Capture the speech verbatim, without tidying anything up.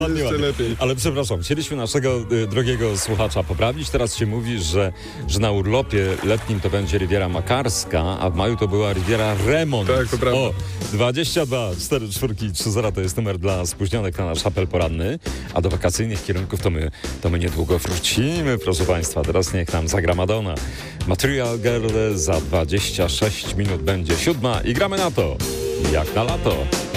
Ładnie, Jeszcze ładnie. lepiej. Ale przepraszam, chcieliśmy naszego y, drogiego słuchacza poprawić. Teraz się mówi, że, że na urlopie letnim to będzie Riviera Makarska, a w maju to była Riviera Remont. Tak, to prawda. O, dwadzieścia dwa cztery cztery trzy zero to jest numer dla spóźnionych na nasz apel poranny, a do wakacyjnych kierunków to my, to my niedługo wrócimy, proszę Państwa. Teraz niech nam zagra Madonna. Material Girl za dwadzieścia sześć minut będzie siódma i gramy na to, jak na lato.